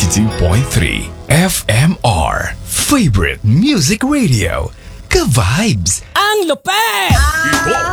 92.3 FMR Favorite Music Radio. Ka-vibes! Ang lupet!